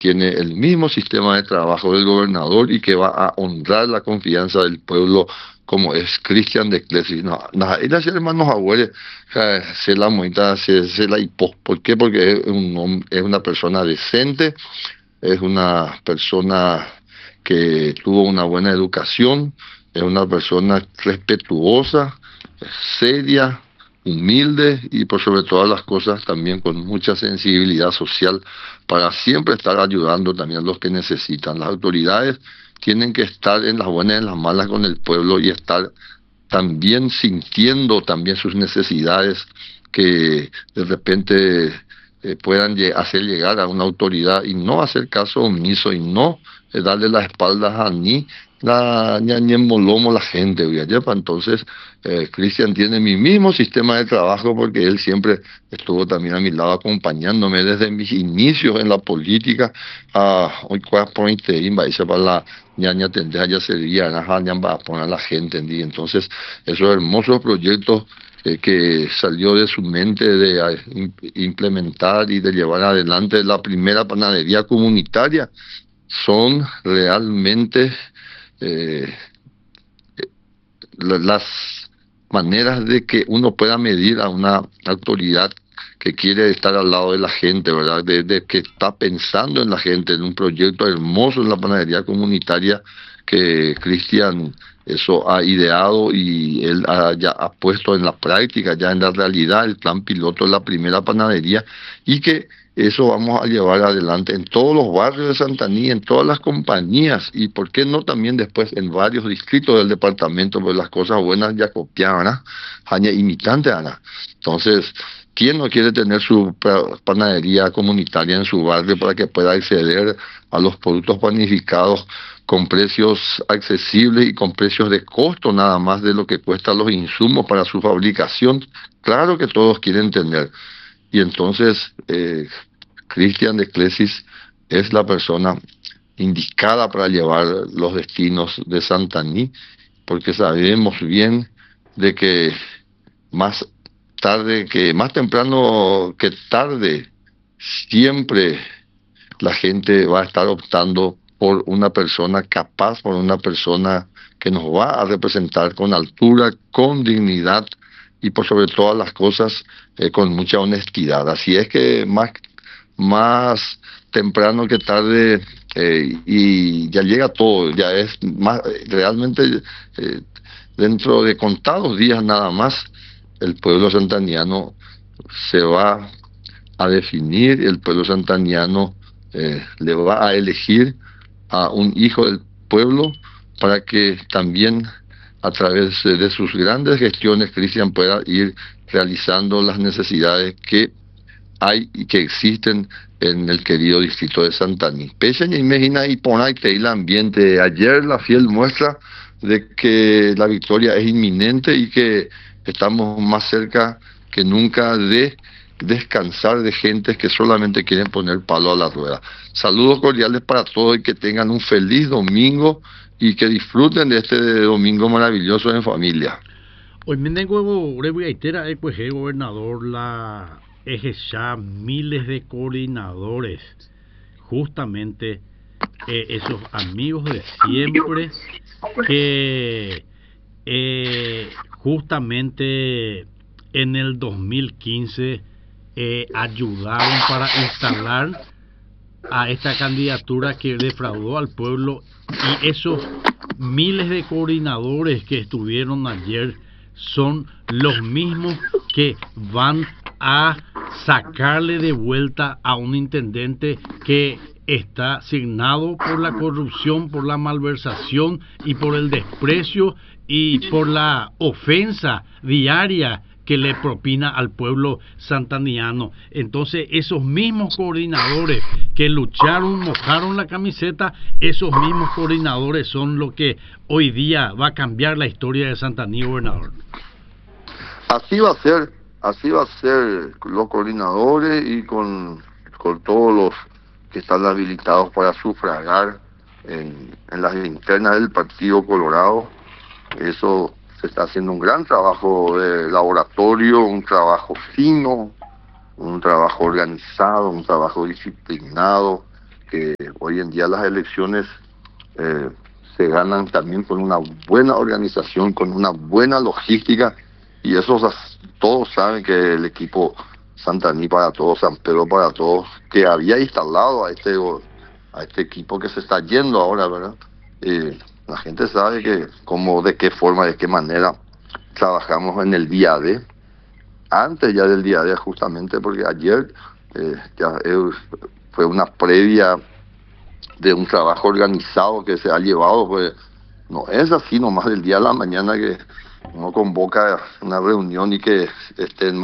tiene el mismo sistema de trabajo del gobernador y que va a honrar la confianza del pueblo como es Cristian de Clesis. No, él hace hermanos abuelos, se la moita, se la hipó. ¿Por qué? Porque es una persona decente, es una persona que tuvo una buena educación, es una persona respetuosa, seria, humilde y por sobre todas las cosas también con mucha sensibilidad social para siempre estar ayudando también a los que necesitan. Las autoridades tienen que estar en las buenas y en las malas con el pueblo y estar también sintiendo también sus necesidades que de repente puedan hacer llegar a una autoridad y no hacer caso omiso y no darle las espaldas a ni en molomo la gente. Entonces, Cristian tiene mi mismo sistema de trabajo porque él siempre estuvo también a mi lado acompañándome desde mis inicios en la política. Hoy para la ñaña tendrá ya sería para poner a la gente. Entonces, esos hermosos proyectos que salió de su mente de implementar y de llevar adelante la primera panadería comunitaria son realmente las maneras de que uno pueda medir a una autoridad que quiere estar al lado de la gente, ¿verdad? De que está pensando en la gente, en un proyecto hermoso en la panadería comunitaria que Cristian eso ha ideado y él ya ha puesto en la práctica, ya en la realidad, el plan piloto de la primera panadería y que eso vamos a llevar adelante en todos los barrios de Santaní, en todas las compañías y por qué no también después en varios distritos del departamento, pues las cosas buenas ya copiaban, Haña imitante, Ana. Entonces, ¿quién no quiere tener su panadería comunitaria en su barrio para que pueda acceder a los productos panificados con precios accesibles y con precios de costo nada más de lo que cuestan los insumos para su fabricación? Claro que todos quieren tener. Y entonces, Cristian de Clesis es la persona indicada para llevar los destinos de Santaní, porque sabemos bien de que más temprano que tarde, siempre la gente va a estar optando por una persona capaz, por una persona que nos va a representar con altura, con dignidad y por sobre todas las cosas con mucha honestidad. Así es que más temprano que tarde y ya llega todo, ya es más realmente dentro de contados días nada más el pueblo santaniano se va a definir, el pueblo santaniano le va a elegir a un hijo del pueblo para que también a través de sus grandes gestiones Cristian pueda ir realizando las necesidades que hay y que existen en el querido distrito de Santaní. Pese y imagina y poner el ambiente. Ayer la fiel muestra de que la victoria es inminente y que estamos más cerca que nunca de descansar de gentes que solamente quieren poner palo a la rueda. Saludos cordiales para todos y que tengan un feliz domingo y que disfruten de este domingo maravilloso en familia. Hoy me tengo gobernador la ya miles de coordinadores, justamente esos amigos de siempre que justamente en el 2015 ayudaron para instalar a esta candidatura que defraudó al pueblo, y esos miles de coordinadores que estuvieron ayer son los mismos que van a sacarle de vuelta a un intendente que está signado por la corrupción, por la malversación y por el desprecio y por la ofensa diaria que le propina al pueblo santaniano. Entonces, esos mismos coordinadores que lucharon, mojaron la camiseta, esos mismos coordinadores son los que hoy día va a cambiar la historia de Santaní, gobernador. Así va a ser los coordinadores y con todos los que están habilitados para sufragar en las internas del Partido Colorado. Eso se está haciendo un gran trabajo de laboratorio, un trabajo fino, un trabajo organizado, un trabajo disciplinado que hoy en día las elecciones se ganan también con una buena organización, con una buena logística, y eso todos saben que el equipo Santaní para todos, San Pedro para todos, que había instalado a este equipo que se está yendo ahora, ¿verdad? La gente sabe que cómo, de qué forma, de qué manera trabajamos en el día D, antes ya del día D, justamente porque ayer fue una previa de un trabajo organizado que se ha llevado. Pues no es así nomás del día a la mañana que uno convoca una reunión y que estén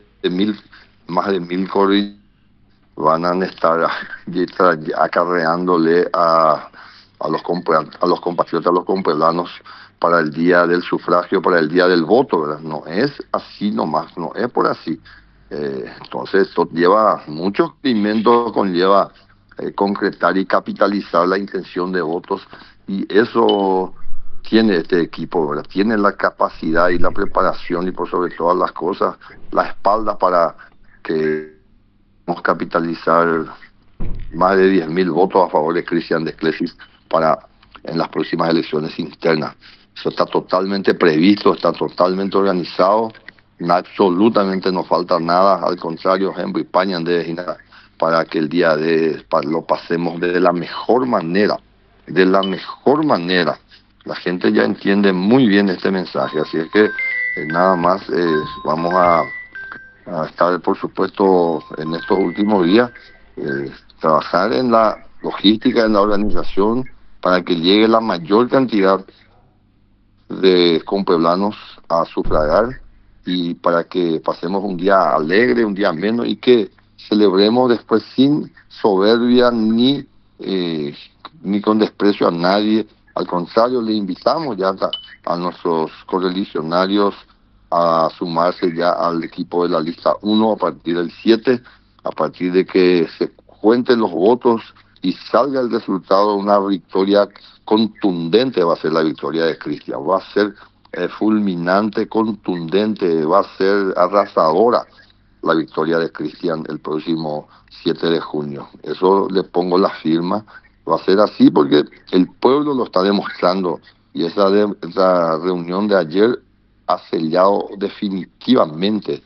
más de mil corredores van a estar acarreándole a los compatriotas, a los compueblanos, para el día del sufragio, para el día del voto, ¿verdad? No es así nomás, no es por así. Entonces esto lleva mucho experimento, conlleva concretar y capitalizar la intención de votos, y eso tiene este equipo, ¿verdad? Tiene la capacidad y la preparación, y por sobre todas las cosas la espalda para que podamos capitalizar más de 10.000 votos a favor de Cristian de Clesis en las próximas elecciones internas. Eso está totalmente previsto, está totalmente organizado, absolutamente no falta nada, al contrario, ejemplo, España para que el día lo pasemos de la mejor manera, de la mejor manera. La gente ya entiende muy bien este mensaje, así es que nada más vamos a estar, por supuesto, en estos últimos días, trabajar en la logística, en la organización, para que llegue la mayor cantidad de compueblanos a sufragar, y para que pasemos un día alegre, un día menos, y que celebremos después sin soberbia ni con desprecio a nadie. Al contrario, le invitamos ya a nuestros correligionarios a sumarse ya al equipo de la lista 1 a partir del 7, a partir de que se cuenten los votos y salga el resultado. Una victoria contundente va a ser la victoria de Cristian, va a ser fulminante, contundente, va a ser arrasadora la victoria de Cristian el próximo 7 de junio. Eso le pongo la firma, va a ser así porque el pueblo lo está demostrando, y esa reunión de ayer ha sellado definitivamente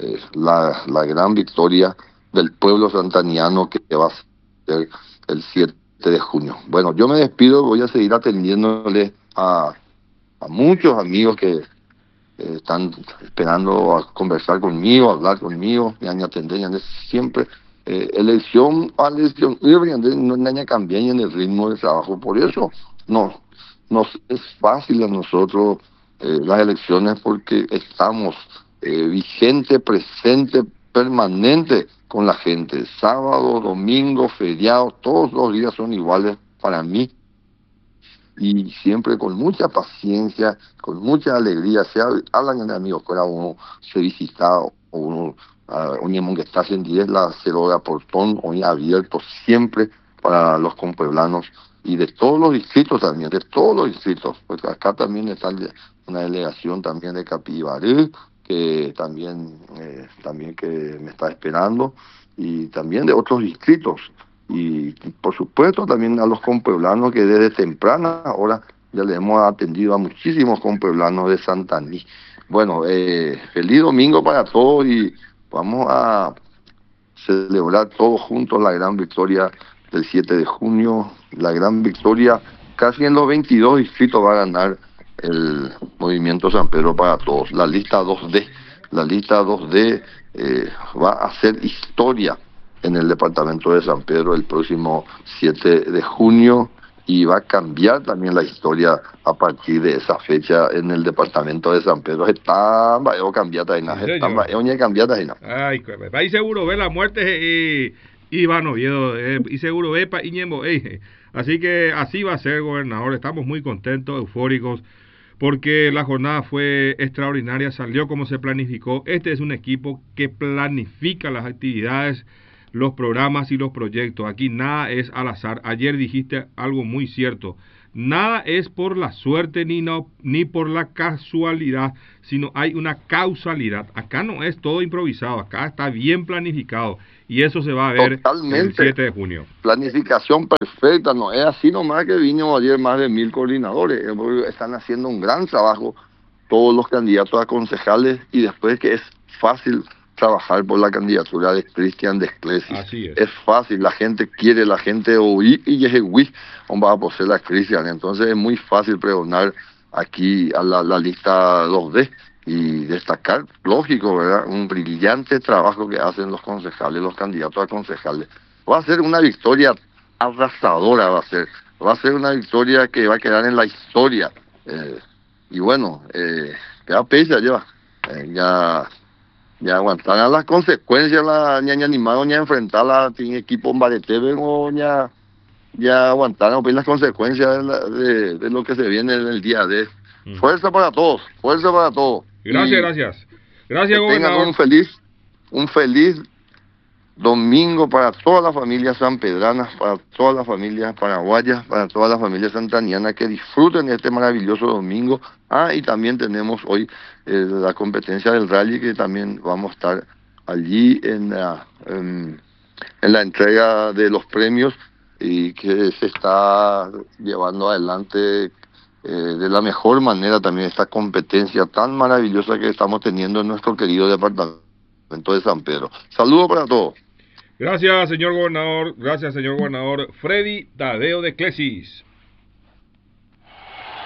la gran victoria del pueblo santaniano, que va a ser el 7 de junio. Bueno, yo me despido, voy a seguir atendiéndole a muchos amigos que están esperando a conversar conmigo, a hablar conmigo, me han atendido siempre. Elección a elección, no hay cambiar en el ritmo de trabajo, por eso no nos es fácil a nosotros las elecciones, porque estamos vigente, presente, permanente con la gente. Sábado, domingo, feriado, todos los días son iguales para mí, y siempre con mucha paciencia, con mucha alegría. Se hablan de amigos, que uno se visita, o uno que está en 10 la 0 hora portón, hoy abierto siempre para los compueblanos, y de todos los distritos también, de todos los distritos, pues acá también está una delegación también de Capibaré, que también que me está esperando, y también de otros distritos, y por supuesto también a los compueblanos que desde temprana hora ya le hemos atendido a muchísimos compueblanos de Santaní. Bueno, feliz domingo para todos, y vamos a celebrar todos juntos la gran victoria del 7 de junio, la gran victoria. Casi en los 22 distritos va a ganar el Movimiento San Pedro para Todos. La lista 2D va a hacer historia en el departamento de San Pedro el próximo 7 de junio, y va a cambiar también la historia a partir de esa fecha en el departamento de San Pedro. Está cambiada. Ay, ahí seguro ve la muerte y Iván Oviedo, y seguro ve pa Iñemo. Así que así va a ser, gobernador. Estamos muy contentos, eufóricos, porque la jornada fue extraordinaria, salió como se planificó. Este es un equipo que planifica las actividades, los programas y los proyectos. Aquí nada es al azar. Ayer dijiste algo muy cierto. Nada es por la suerte ni por la casualidad, sino hay una causalidad. Acá no es todo improvisado, acá está bien planificado y eso se va a ver el 7 de junio. Planificación perfecta, no es así nomás que vino ayer más de 1000 coordinadores. Están haciendo un gran trabajo todos los candidatos a concejales y después que es fácil trabajar por la candidatura de Cristian Desclesi. Así es. Es fácil, la gente quiere, la gente oí y es oui, va a poseer la Cristian. Entonces es muy fácil pregonar aquí a la lista 2D y destacar, lógico, ¿verdad? Un brillante trabajo que hacen los concejales, los candidatos a concejales. Va a ser una victoria arrasadora, va a ser una victoria que va a quedar en la historia. Y bueno, queda pesa lleva, ya aguantarán las consecuencias, ni animado ni a enfrentarla, tiene equipo en Bareteve, o ya aguantaron pues las consecuencias de lo que se viene en el día de. Fuerza para todos, fuerza para todos. Gracias, gobernador. Un feliz domingo para todas las familias sanpedranas, para todas las familias paraguayas, para todas las familias santanianas, que disfruten este maravilloso domingo. Y también tenemos hoy la competencia del rally, que también vamos a estar allí en la entrega de los premios, y que se está llevando adelante de la mejor manera también esta competencia tan maravillosa que estamos teniendo en nuestro querido departamento de San Pedro. Saludos para todos. Gracias, señor gobernador. Gracias, señor gobernador Freddy Tadeo Desclesi.